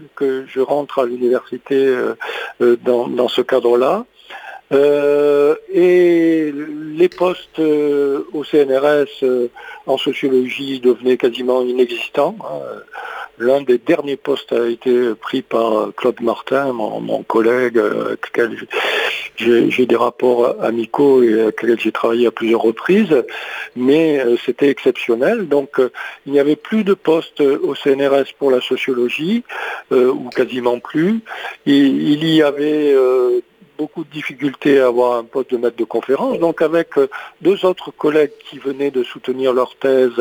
que je rentre à l'université dans ce cadre-là. Et les postes au CNRS en sociologie devenaient quasiment inexistants. L'un des derniers postes a été pris par Claude Martin, mon collègue, avec lequel j'ai des rapports amicaux et avec lequel j'ai travaillé à plusieurs reprises, mais c'était exceptionnel. Donc il n'y avait plus de postes au CNRS pour la sociologie, ou quasiment plus. Il y avait beaucoup de difficultés à avoir un poste de maître de conférence. Donc avec deux autres collègues qui venaient de soutenir leur thèse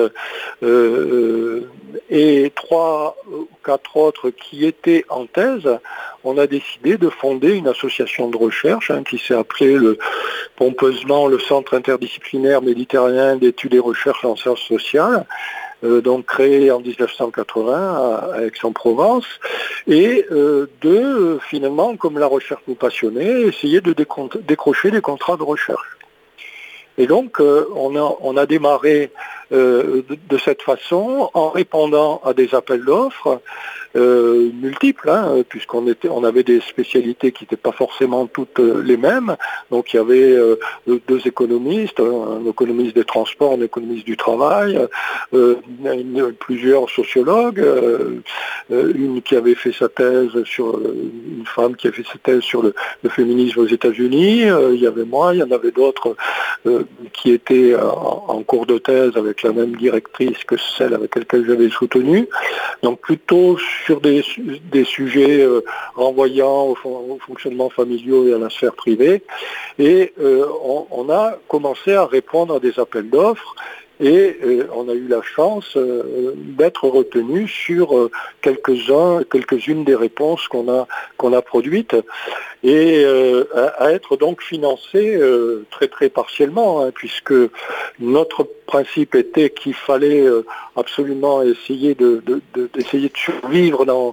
et 3 ou 4 autres qui étaient en thèse, on a décidé de fonder une association de recherche qui s'est appelée pompeusement le Centre interdisciplinaire méditerranéen d'études et recherches en sciences sociales, donc créé en 1980 à Aix-en-Provence, et finalement, comme la recherche nous passionnait, essayer de décrocher des contrats de recherche. Et donc, on a démarré de cette façon en répondant à des appels d'offres multiples, puisqu'on avait des spécialités qui n'étaient pas forcément toutes les mêmes. Donc il y avait 2 économistes, un économiste des transports, un économiste du travail, plusieurs sociologues, une qui avait fait sa thèse une femme qui a fait sa thèse sur le féminisme aux États-Unis. Il y avait moi, il y en avait d'autres qui étaient en cours de thèse avec la même directrice que celle avec laquelle j'avais soutenu. Donc plutôt sur des sujets renvoyant au fonctionnement familial et à la sphère privée. Et on a commencé à répondre à des appels d'offres. Et on a eu la chance d'être retenu sur quelques-unes des réponses qu'on a produites et à être donc financé très très partiellement, puisque notre principe était qu'il fallait absolument essayer d'essayer de survivre dans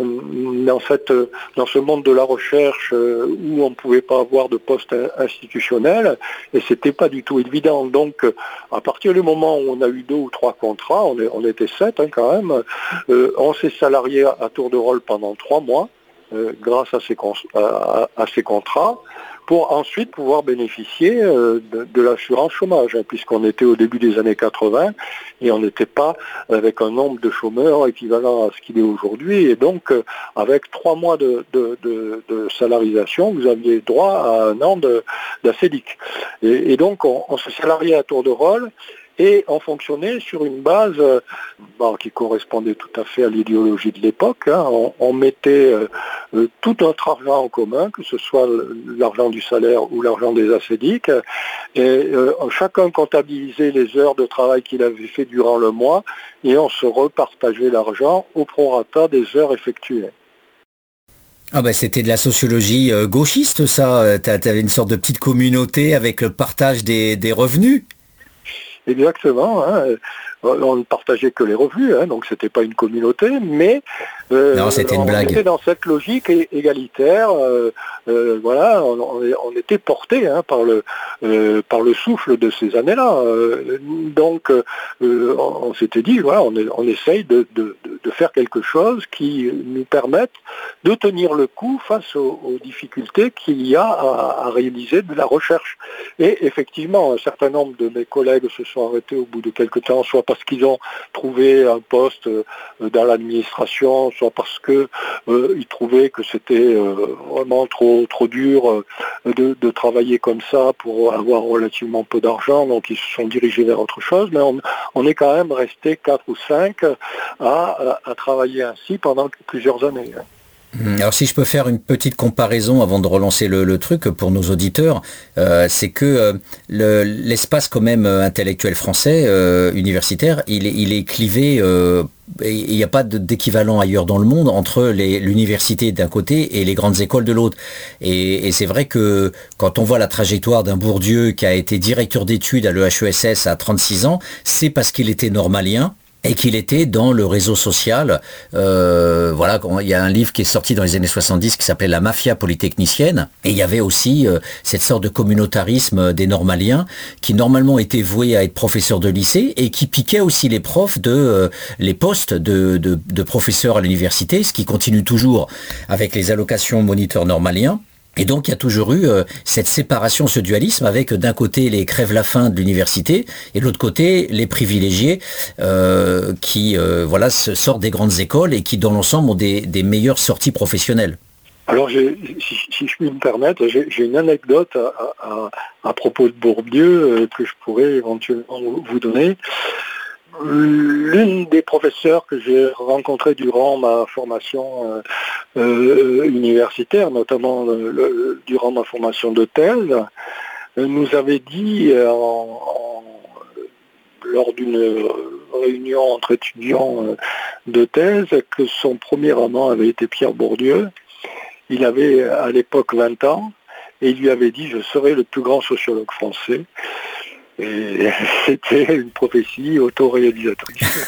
ce monde de la recherche où on ne pouvait pas avoir de poste institutionnel, et c'était pas du tout évident. Donc à partir du moment où on a eu 2 ou 3 contrats, on était 7 quand même, on s'est salarié à tour de rôle pendant 3 mois grâce à ces contrats, pour ensuite pouvoir bénéficier de l'assurance chômage, puisqu'on était au début des années 80 et on n'était pas avec un nombre de chômeurs équivalent à ce qu'il est aujourd'hui. Et donc, avec 3 mois de salarisation, vous aviez droit à un an d'ACEDIC. Et donc, on se salariait à tour de rôle. Et on fonctionnait sur une base qui correspondait tout à fait à l'idéologie de l'époque. On mettait tout notre argent en commun, que ce soit l'argent du salaire ou l'argent des ACEDIC, et chacun comptabilisait les heures de travail qu'il avait fait durant le mois, et on se repartageait l'argent au prorata des heures effectuées. C'était de la sociologie gauchiste, ça. T'avais une sorte de petite communauté avec le partage des revenus. Exactement. On ne partageait que les revenus, donc c'était pas une communauté, mais non, c'était une blague. On était dans cette logique égalitaire. On était porté par le souffle de ces années-là. Donc on s'était dit, on essaye de faire quelque chose qui nous permette de tenir le coup face aux difficultés qu'il y a à réaliser de la recherche. Et effectivement, un certain nombre de mes collègues se sont arrêtés au bout de quelque temps, soit parce qu'ils ont trouvé un poste dans l'administration, soit parce qu'ils trouvaient que c'était vraiment trop dur de travailler comme ça pour avoir relativement peu d'argent, donc ils se sont dirigés vers autre chose, mais on est quand même resté 4 ou 5 à travailler ainsi pendant plusieurs années. Alors si je peux faire une petite comparaison avant de relancer le truc pour nos auditeurs, c'est que l'espace quand même intellectuel français, universitaire, il est clivé, il n'y a pas d'équivalent ailleurs dans le monde entre l'université d'un côté et les grandes écoles de l'autre. Et c'est vrai que quand on voit la trajectoire d'un Bourdieu qui a été directeur d'études à l'EHESS à 36 ans, c'est parce qu'il était normalien. et qu'il était dans le réseau social. Voilà, il y a un livre qui est sorti dans les années 70 qui s'appelait La mafia polytechnicienne, et il y avait aussi cette sorte de communautarisme des normaliens qui normalement étaient voués à être professeurs de lycée et qui piquaient aussi les profs de les postes de professeurs à l'université, ce qui continue toujours avec les allocations moniteurs normaliens. Et donc il y a toujours eu cette séparation, ce dualisme avec d'un côté les crève-la-faim de l'université et de l'autre côté les privilégiés qui voilà sortent des grandes écoles et qui dans l'ensemble ont des meilleures sorties professionnelles. Alors si je puis me permettre, j'ai une anecdote à propos de Bourdieu que je pourrais éventuellement vous donner. L'une des professeurs que j'ai rencontrées durant ma formation universitaire, notamment durant ma formation de thèse, nous avait dit lors d'une réunion entre étudiants de thèse que son premier amant avait été Pierre Bourdieu. Il avait à l'époque 20 ans et il lui avait dit « Je serai le plus grand sociologue français ». Et c'était une prophétie autoréalisatrice.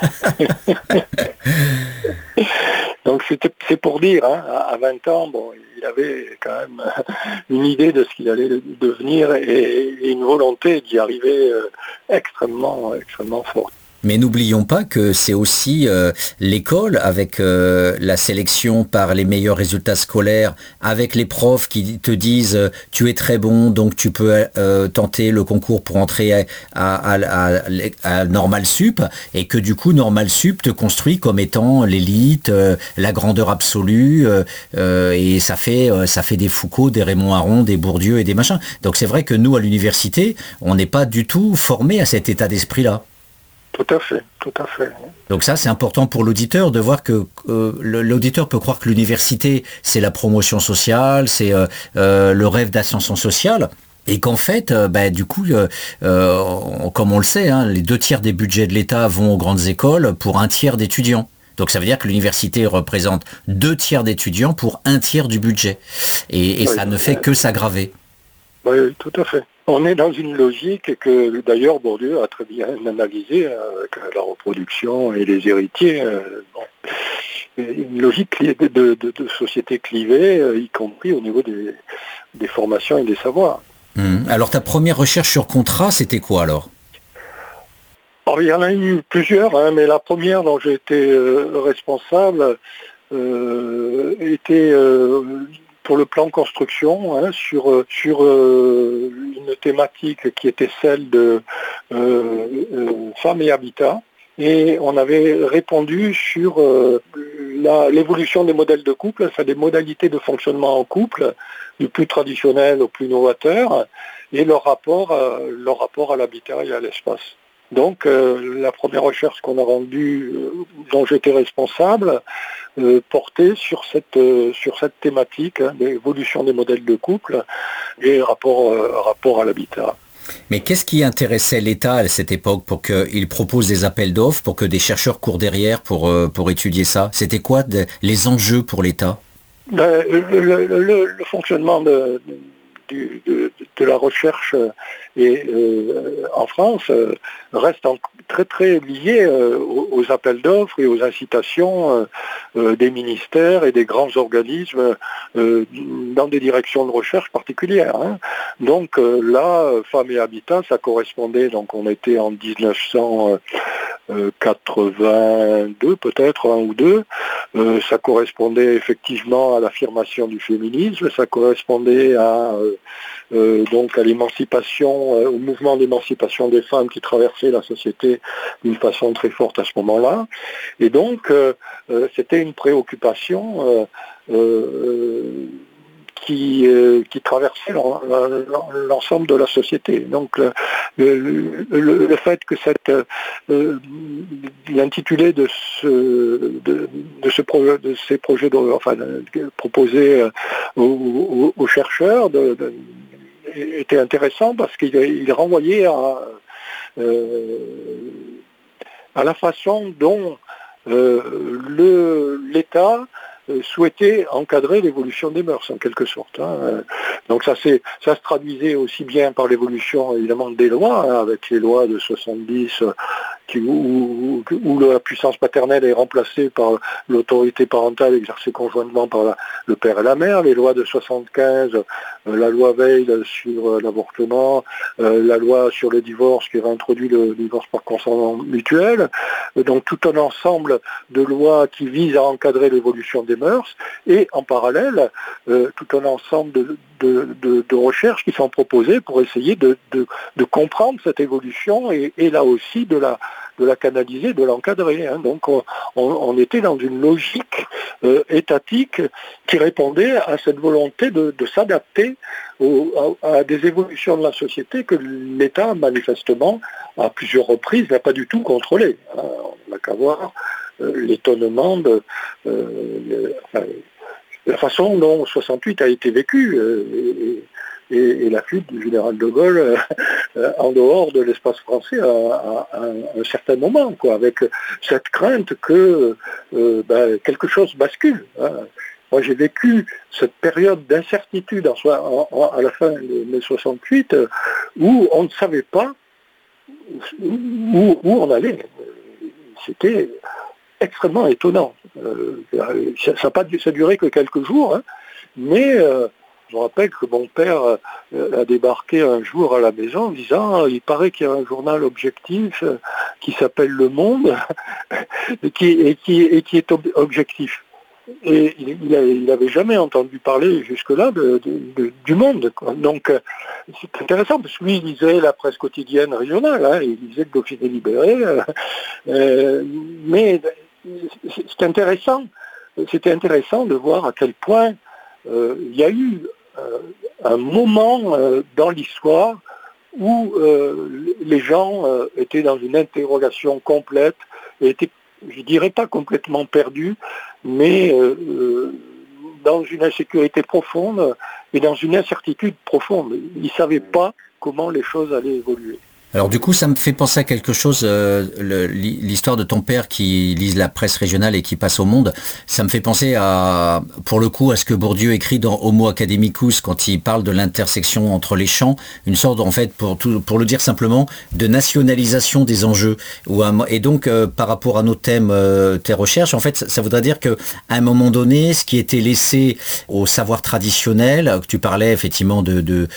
Donc c'est pour dire, hein, à 20 ans, bon, il avait quand même une idée de ce qu'il allait devenir et une volonté d'y arriver extrêmement forte. Mais n'oublions pas que c'est aussi l'école avec la sélection par les meilleurs résultats scolaires, avec les profs qui te disent tu es très bon donc tu peux tenter le concours pour entrer à Normal Sup, et que du coup Normal Sup te construit comme étant l'élite, la grandeur absolue, et ça fait des Foucault, des Raymond Aron, des Bourdieu et des machins. Donc c'est vrai que nous à l'université on n'est pas du tout formés à cet état d'esprit-là. Tout à fait. Donc ça, c'est important pour l'auditeur de voir que l'auditeur peut croire que l'université, c'est la promotion sociale, c'est le rêve d'ascension sociale. Et qu'en fait, du coup, comme on le sait, hein, les 2/3 des budgets de l'État vont aux grandes écoles pour 1/3 d'étudiants. Donc ça veut dire que l'université représente 2/3 d'étudiants pour 1/3 du budget. Et oui, ça ne fait que s'aggraver. Oui, tout à fait. On est dans une logique que d'ailleurs Bourdieu a très bien analysée avec la reproduction et les héritiers. Une logique de société clivée, y compris au niveau des formations et des savoirs. Alors ta première recherche sur contrat, c'était quoi alors ? Alors, il y en a eu plusieurs, hein, mais la première dont j'ai été responsable était pour le plan construction, hein, sur une thématique qui était celle de femmes et habitat. Et on avait répondu sur l'évolution des modèles de couple, enfin des modalités de fonctionnement en couple, du plus traditionnel au plus novateur, et leur rapport à l'habitat et à l'espace. Donc la première recherche qu'on a rendue, dont j'étais responsable, portait sur cette thématique, hein, d'évolution des modèles de couple et rapport à l'habitat. Mais qu'est-ce qui intéressait l'État à cette époque pour qu'il propose des appels d'offres, pour que des chercheurs courent derrière pour étudier ça ? C'était quoi les enjeux pour l'État ? Le fonctionnement de la recherche en France reste très très lié aux appels d'offres et aux incitations des ministères et des grands organismes dans des directions de recherche particulières. Hein. Donc là, Femmes et Habitat, ça correspondait, donc on était en 1982 peut-être, un ou deux, ça correspondait effectivement à l'affirmation du féminisme, ça correspondait donc à l'émancipation, au mouvement d'émancipation des femmes qui traversait la société d'une façon très forte à ce moment-là. Et donc, c'était une préoccupation qui traversait l'ensemble de la société. Donc le fait que l'intitulé de ces projets proposés aux chercheurs était intéressant parce qu'il renvoyait à la façon dont l'État souhaitait encadrer l'évolution des mœurs en quelque sorte. Hein. Donc ça se traduisait aussi bien par l'évolution évidemment des lois, hein, avec les lois de 70 où la puissance paternelle est remplacée par l'autorité parentale exercée conjointement par le père et la mère, les lois de 75, la loi Veil sur l'avortement, la loi sur le divorce qui réintroduit le divorce par consentement mutuel, donc tout un ensemble de lois qui visent à encadrer l'évolution des mœurs, et en parallèle, tout un ensemble de recherches qui sont proposées pour essayer de comprendre cette évolution et là aussi de la canaliser, de l'encadrer. Donc on était dans une logique étatique qui répondait à cette volonté de s'adapter à des évolutions de la société que l'État, manifestement, à plusieurs reprises, n'a pas du tout contrôlé. On n'a qu'à voir l'étonnement de la façon dont 68 a été vécu et la fuite du général de Gaulle en dehors de l'espace français à un certain moment, avec cette crainte que quelque chose bascule. Moi, j'ai vécu cette période d'incertitude à la fin de mai 68 où on ne savait pas où on allait. C'était extrêmement étonnant. Ça a duré que quelques jours, mais je me rappelle que mon père a débarqué un jour à la maison en disant il paraît qu'il y a un journal objectif qui s'appelle Le Monde et qui est objectif. Et il n'avait jamais entendu parler jusque-là du Monde. Donc c'est intéressant parce que lui il lisait la presse quotidienne régionale, il lisait le Dauphiné libéré, mais c'était intéressant de voir à quel point il y a eu un moment dans l'histoire où les gens étaient dans une interrogation complète et étaient, je dirais pas complètement perdus, mais dans une insécurité profonde et dans une incertitude profonde. Ils ne savaient pas comment les choses allaient évoluer. Alors du coup, ça me fait penser à quelque chose, l'histoire de ton père qui lise la presse régionale et qui passe au Monde, ça me fait penser pour le coup, à ce que Bourdieu écrit dans Homo Academicus quand il parle de l'intersection entre les champs, une sorte, en fait, pour le dire simplement, de nationalisation des enjeux. Et donc, par rapport à nos thèmes, tes recherches, en fait, ça voudrait dire que à un moment donné, ce qui était laissé au savoir traditionnel, que tu parlais effectivement de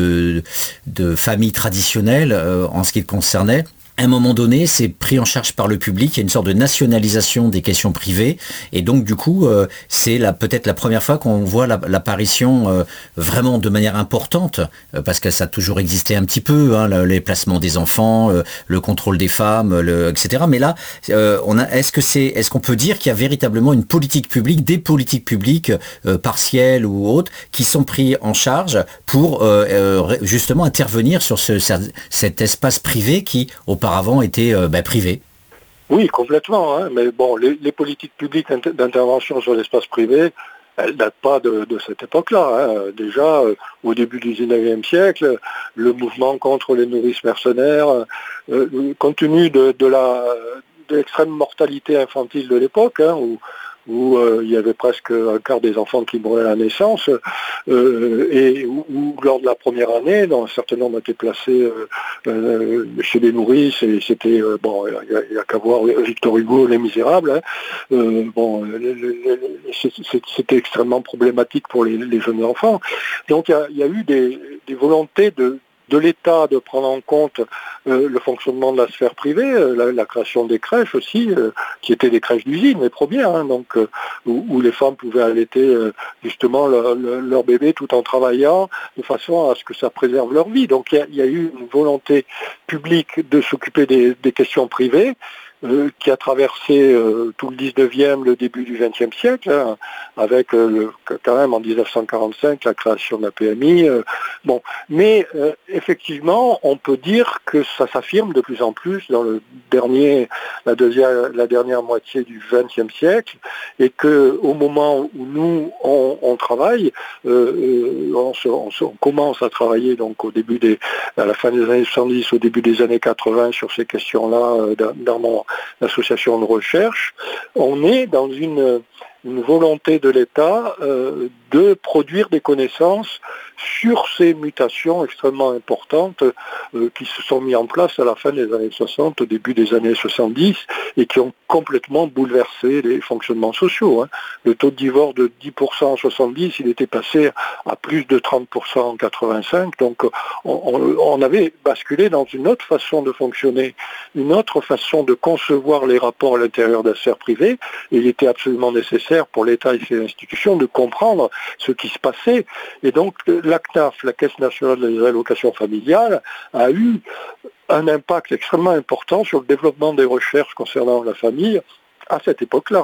famille traditionnelle, en ce qui te concernait, à un moment donné, c'est pris en charge par le public, il y a une sorte de nationalisation des questions privées, et donc du coup, c'est peut-être la première fois qu'on voit l'apparition vraiment de manière importante, parce que ça a toujours existé un petit peu, les placements des enfants, le contrôle des femmes, etc. Mais là, est-ce qu'on peut dire qu'il y a véritablement une politique publique, des politiques publiques partielles ou autres, qui sont pris en charge pour justement intervenir sur cet espace privé qui, auparavant, était privé? Oui, complètement. Mais bon, les politiques publiques d'intervention sur l'espace privé, elles ne datent pas de cette époque-là. Déjà, au début du XIXe siècle, le mouvement contre les nourrices mercenaires, compte tenu de l'extrême mortalité infantile de l'époque, où il y avait presque un quart des enfants qui mouraient à la naissance, et où lors de la première année, un certain nombre étaient placés chez les nourrices, et c'était, il n'y a qu'à voir Victor Hugo, Les Misérables, c'était extrêmement problématique pour les jeunes enfants. Donc il y a eu des volontés de l'État de prendre en compte le fonctionnement de la sphère privée, la création des crèches aussi, qui étaient des crèches d'usine, les premières, où les femmes pouvaient allaiter justement leur bébé tout en travaillant, de façon à ce que ça préserve leur vie. Donc il y a eu une volonté publique de s'occuper des questions privées, qui a traversé tout le 19e, le début du 20e siècle, avec quand même en 1945 la création de la PMI. Mais effectivement, on peut dire que ça s'affirme de plus en plus dans la dernière moitié du 20e siècle, et qu'au moment où nous on travaille, on commence à travailler donc à la fin des années 70, au début des années 80 sur ces questions-là dans mon association de recherche, on est dans une volonté de l'État de produire des connaissances sur ces mutations extrêmement importantes qui se sont mises en place à la fin des années 60, au début des années 70, et qui ont complètement bouleversé les fonctionnements sociaux. Le taux de divorce de 10% en 70, il était passé à plus de 30% en 85, donc on avait basculé dans une autre façon de fonctionner, une autre façon de concevoir les rapports à l'intérieur de la sphère privée, et il était absolument nécessaire pour l'État et ses institutions de comprendre ce qui se passait. Et donc la CNAF, la Caisse nationale des allocations familiales, a eu un impact extrêmement important sur le développement des recherches concernant la famille à cette époque-là.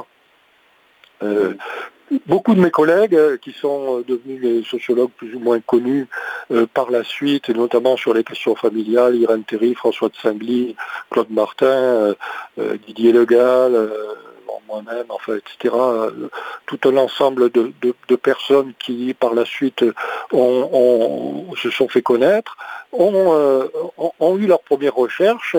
Beaucoup de mes collègues qui sont devenus des sociologues plus ou moins connus par la suite, et notamment sur les questions familiales, Irène Théry, François de Singly, Claude Martin, Didier Le Gall, moi-même, enfin, etc., tout un ensemble de personnes qui, par la suite, se sont fait connaître, ont eu leur première recherche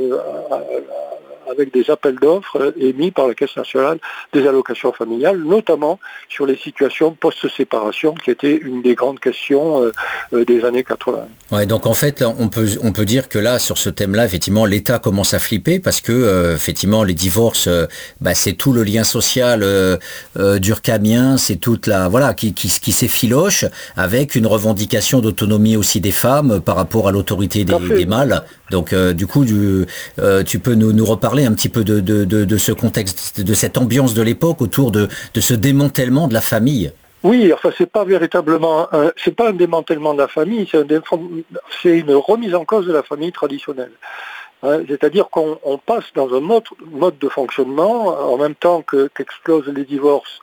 avec des appels d'offres émis par la Caisse nationale des allocations familiales, notamment sur les situations post-séparation, qui était une des grandes questions des années 80. Ouais, donc en fait, on peut dire que là, sur ce thème-là, effectivement, l'État commence à flipper parce que, effectivement, les divorces, c'est tout le lien social durkheimien, c'est toute la, voilà, qui s'effiloche avec une revendication d'autonomie aussi des femmes par rapport à l'autorité des mâles. Donc, du coup, tu peux nous reparler un petit peu de ce contexte, de cette ambiance de l'époque autour de ce démantèlement de la famille. Oui, enfin c'est pas véritablement, c'est pas un démantèlement de la famille, c'est une remise en cause de la famille traditionnelle. C'est-à-dire qu'on passe dans un autre mode de fonctionnement en même temps qu'explosent les divorces.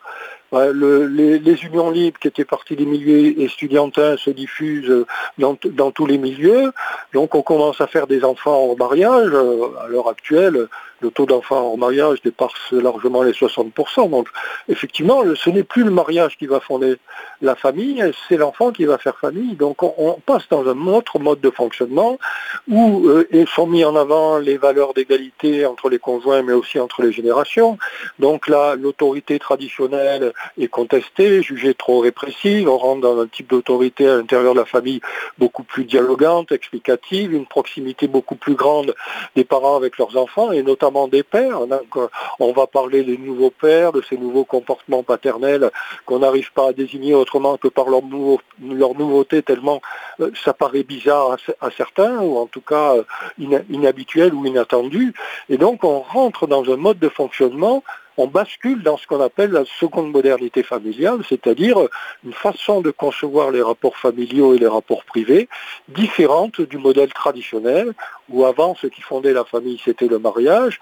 Les unions libres qui étaient parties des milieux estudiantins se diffusent dans tous les milieux. Donc on commence à faire des enfants hors mariage. À l'heure actuelle, le taux d'enfants hors mariage dépasse largement les 60%. Donc effectivement, ce n'est plus le mariage qui va fonder la famille, c'est l'enfant qui va faire famille. Donc on passe dans un autre mode de fonctionnement où sont mis en avant les valeurs d'égalité entre les conjoints mais aussi entre les générations. Donc là, l'autorité traditionnelle est contestée, jugée trop répressive. On rentre dans un type d'autorité à l'intérieur de la famille beaucoup plus dialogante, explicative, une proximité beaucoup plus grande des parents avec leurs enfants et notamment des pères. Donc, on va parler des nouveaux pères, de ces nouveaux comportements paternels qu'on n'arrive pas à désigner autrement que par leur nouveauté, tellement ça paraît bizarre à certains, ou en tout cas inhabituel ou inattendu. Et donc on rentre dans un mode de fonctionnement, on bascule dans ce qu'on appelle la seconde modernité familiale, c'est-à-dire une façon de concevoir les rapports familiaux et les rapports privés différente du modèle traditionnel, où avant ce qui fondait la famille c'était le mariage,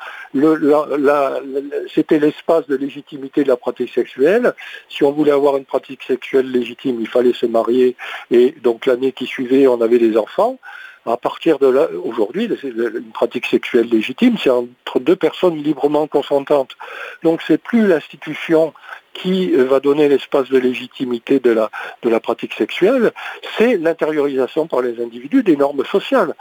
c'était l'espace de légitimité de la pratique sexuelle. Si on voulait avoir une pratique sexuelle légitime, il fallait se marier, et donc l'année qui suivait on avait des enfants. À partir de là, aujourd'hui, une pratique sexuelle légitime, c'est entre deux personnes librement consentantes. Donc c'est plus l'institution qui va donner l'espace de légitimité de la pratique sexuelle, c'est l'intériorisation par les individus des normes sociales.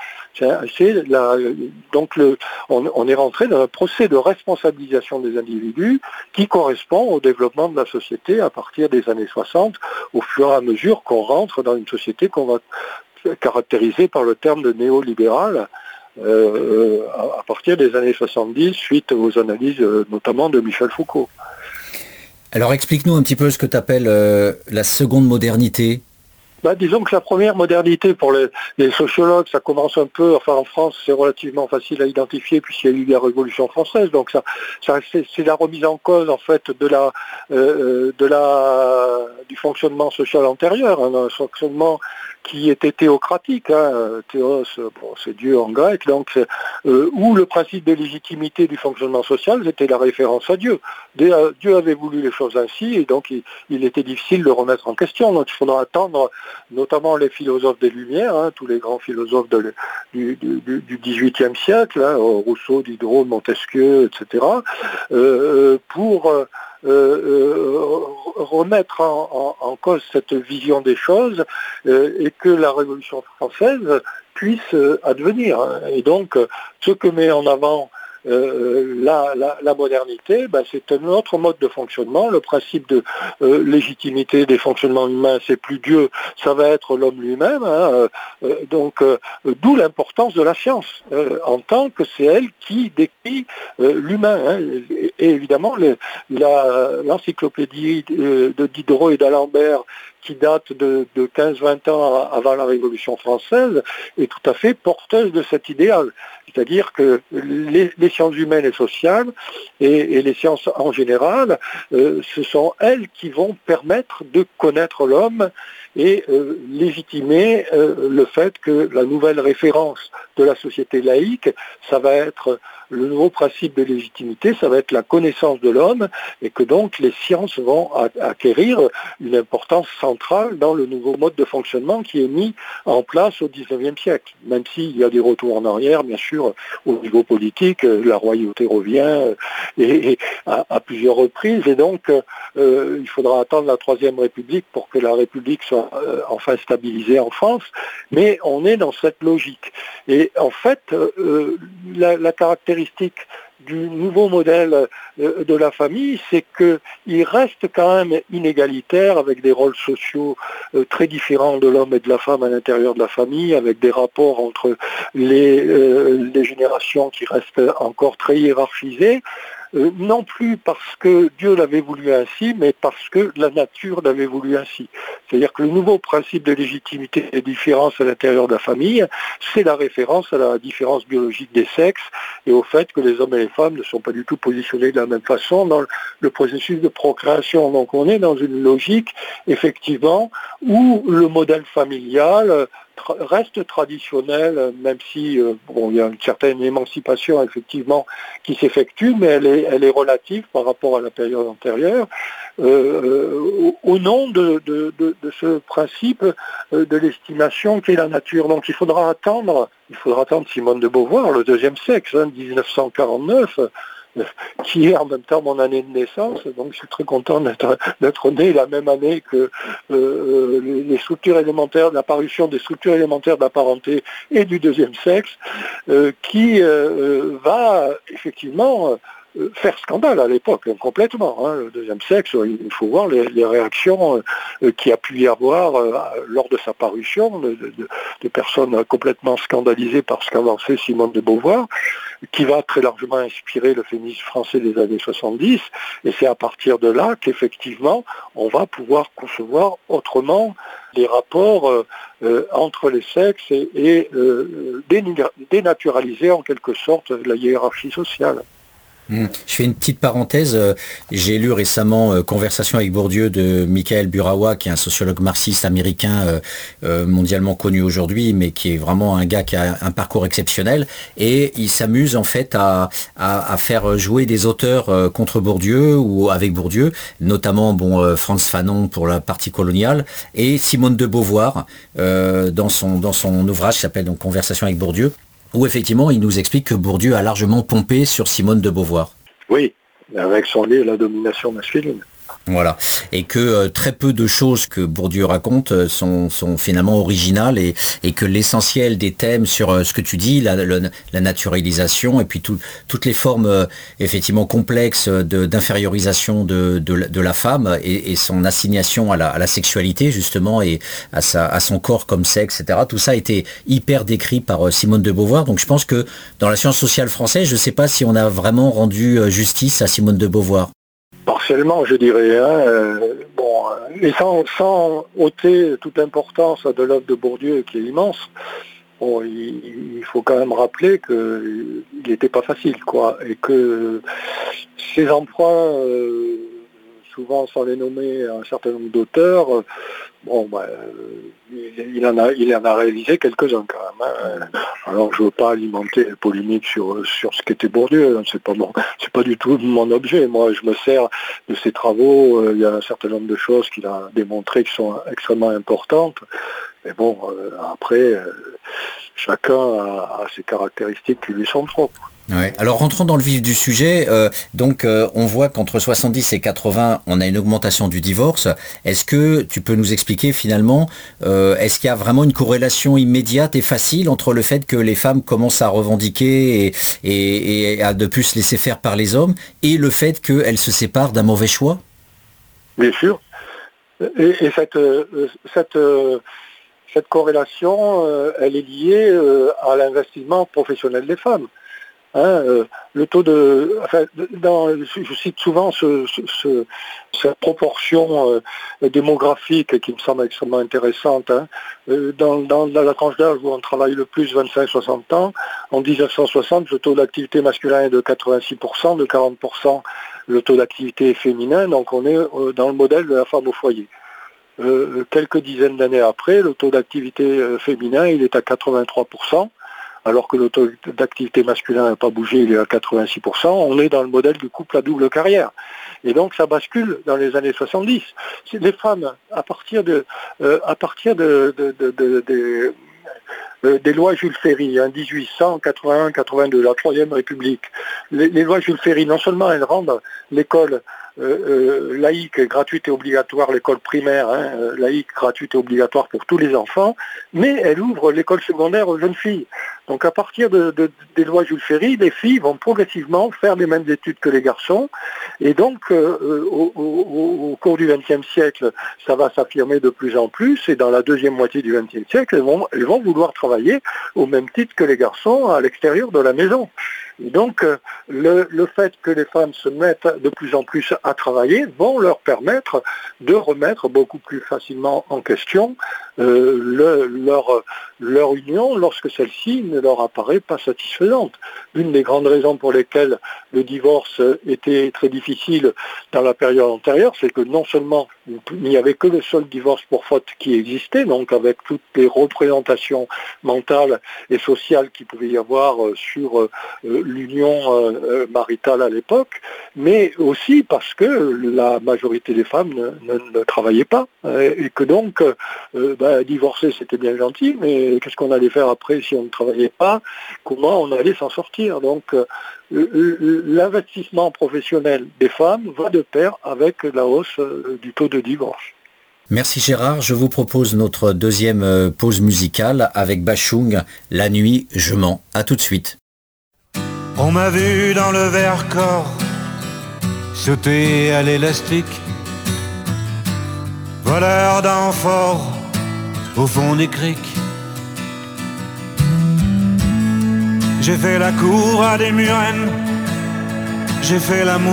On est rentré dans un procès de responsabilisation des individus qui correspond au développement de la société à partir des années 60, au fur et à mesure qu'on rentre dans une société qu'on va caractérisé par le terme de néolibéral à partir des années 70, suite aux analyses notamment de Michel Foucault. Alors explique-nous un petit peu ce que tu appelles la seconde modernité. Disons que la première modernité pour les sociologues, ça commence un peu, enfin en France c'est relativement facile à identifier puisqu'il y a eu la Révolution française, donc c'est la remise en cause en fait du fonctionnement social antérieur, un fonctionnement qui était théocratique, théos, c'est Dieu en grec, donc où le principe de légitimité du fonctionnement social c'était la référence à Dieu. Dieu avait voulu les choses ainsi et donc il était difficile de remettre en question, donc il faudra attendre notamment les philosophes des Lumières, tous les grands philosophes du XVIIIe siècle, Rousseau, Diderot, Montesquieu, etc., pour remettre en cause cette vision des choses et que la Révolution française puisse advenir. Et donc, ce que met en avant la modernité, c'est un autre mode de fonctionnement. Le principe de légitimité des fonctionnements humains, c'est plus Dieu, ça va être l'homme lui-même. D'où l'importance de la science, en tant que c'est elle qui décrit l'humain. Et évidemment, l'encyclopédie de Diderot et d'Alembert, qui date de 15-20 ans avant la Révolution française, est tout à fait porteuse de cet idéal. C'est-à-dire que les sciences humaines et sociales et les sciences en général, ce sont elles qui vont permettre de connaître l'homme et légitimer le fait que la nouvelle référence de la société laïque, ça va être le nouveau principe de légitimité, ça va être la connaissance de l'homme, et que donc les sciences vont acquérir une importance centrale dans le nouveau mode de fonctionnement qui est mis en place au XIXe siècle. Même s'il y a des retours en arrière, bien sûr, au niveau politique, la royauté revient et à plusieurs reprises, et donc il faudra attendre la Troisième République pour que la République soit enfin stabilisée en France, mais on est dans cette logique. Et en fait, la caractéristique du nouveau modèle de la famille, c'est qu'il reste quand même inégalitaire, avec des rôles sociaux très différents de l'homme et de la femme à l'intérieur de la famille, avec des rapports entre les générations qui restent encore très hiérarchisés. Non plus parce que Dieu l'avait voulu ainsi, mais parce que la nature l'avait voulu ainsi. C'est-à-dire que le nouveau principe de légitimité des différences à l'intérieur de la famille, c'est la référence à la différence biologique des sexes et au fait que les hommes et les femmes ne sont pas du tout positionnés de la même façon dans le processus de procréation. Donc on est dans une logique, effectivement, où le modèle familial reste traditionnel, même si il y a une certaine émancipation effectivement qui s'effectue, mais elle est relative par rapport à la période antérieure, au nom de ce principe de l'estimation qu'est la nature. Donc il faudra attendre Simone de Beauvoir, le deuxième sexe, 1949, qui est en même temps mon année de naissance, donc je suis très content d'être né la même année que les structures élémentaires, l'apparition des structures élémentaires de la parenté et du deuxième sexe, qui va effectivement faire scandale à l'époque, complètement. Le deuxième sexe, il faut voir les réactions qu'il y a pu y avoir lors de sa parution, de personnes complètement scandalisées par ce qu'avançait Simone de Beauvoir, qui va très largement inspirer le féminisme français des années 70, et c'est à partir de là qu'effectivement, on va pouvoir concevoir autrement les rapports entre les sexes et dénaturaliser en quelque sorte la hiérarchie sociale. Je fais une petite parenthèse. J'ai lu récemment Conversation avec Bourdieu de Michael Burawa, qui est un sociologue marxiste américain mondialement connu aujourd'hui, mais qui est vraiment un gars qui a un parcours exceptionnel. Et il s'amuse en fait à faire jouer des auteurs contre Bourdieu ou avec Bourdieu, notamment Frantz Fanon pour la partie coloniale et Simone de Beauvoir dans son ouvrage qui s'appelle donc Conversation avec Bourdieu, où effectivement il nous explique que Bourdieu a largement pompé sur Simone de Beauvoir. Oui, avec son livre La domination masculine. Voilà, et que très peu de choses que Bourdieu raconte sont finalement originales et que l'essentiel des thèmes sur ce que tu dis, la naturalisation et puis toutes les formes effectivement complexes d'infériorisation de la femme et son assignation à la sexualité justement et à son corps comme sexe, etc. Tout ça a été hyper décrit par Simone de Beauvoir. Donc je pense que dans la science sociale française, je ne sais pas si on a vraiment rendu justice à Simone de Beauvoir. Partiellement, je dirais, et sans ôter toute l'importance de l'œuvre de Bourdieu qui est immense, il faut quand même rappeler qu'il n'était pas facile, et que ces emprunts, souvent sans les nommer un certain nombre d'auteurs, il en a réalisé quelques-uns quand même. Alors je ne veux pas alimenter la polémique sur ce qu'était Bourdieu, c'est pas du tout mon objet. Moi je me sers de ses travaux, il y a un certain nombre de choses qu'il a démontrées qui sont extrêmement importantes Mais bon, après, chacun a ses caractéristiques qui lui sont propres. Ouais. Alors rentrons dans le vif du sujet, on voit qu'entre 70 et 80, on a une augmentation du divorce. Est-ce que tu peux nous expliquer finalement, est-ce qu'il y a vraiment une corrélation immédiate et facile entre le fait que les femmes commencent à revendiquer et à de plus se laisser faire par les hommes et le fait qu'elles se séparent d'un mauvais choix? Bien sûr. Et cette corrélation, elle est liée à l'investissement professionnel des femmes. Le taux je cite souvent cette proportion démographique qui me semble extrêmement intéressante. Dans la tranche d'âge où on travaille le plus, 25-60 ans, en 1960, le taux d'activité masculin est de 86%, de 40% le taux d'activité féminin, donc on est dans le modèle de la femme au foyer. Quelques dizaines d'années après, le taux d'activité féminin, il est à 83%. Alors que le taux d'activité masculin n'a pas bougé, il est à 86%, on est dans le modèle du couple à double carrière. Et donc ça bascule dans les années 70. Les femmes, à partir des lois Jules Ferry, 1881-82, la Troisième République, les lois Jules Ferry, non seulement elles rendent l'école laïque, gratuite et obligatoire, l'école primaire, laïque, gratuite et obligatoire pour tous les enfants, mais elle ouvre l'école secondaire aux jeunes filles. Donc à partir des lois Jules Ferry, les filles vont progressivement faire les mêmes études que les garçons, et donc au cours du XXe siècle, ça va s'affirmer de plus en plus, et dans la deuxième moitié du XXe siècle, elles vont vouloir travailler au même titre que les garçons à l'extérieur de la maison. Et donc, le fait que les femmes se mettent de plus en plus à travailler vont leur permettre de remettre beaucoup plus facilement en question leur union lorsque celle-ci ne leur apparaît pas satisfaisante. Une des grandes raisons pour lesquelles le divorce était très difficile dans la période antérieure, c'est que non seulement il n'y avait que le seul divorce pour faute qui existait, donc avec toutes les représentations mentales et sociales qu'il pouvait y avoir sur l'union maritale à l'époque, mais aussi parce que la majorité des femmes ne travaillaient pas, et que donc divorcer c'était bien gentil, mais qu'est-ce qu'on allait faire après si on ne travaillait pas? Comment on allait s'en sortir? Donc l'investissement professionnel des femmes va de pair avec la hausse du taux de divorce. Merci Gérard, je vous propose notre deuxième pause musicale avec Bashung, La nuit, je mens. À tout de suite. On m'a vu dans le Vercors sauter à l'élastique, voleur d'amphores au fond des criques. J'ai fait la cour à des murennes, j'ai fait l'amour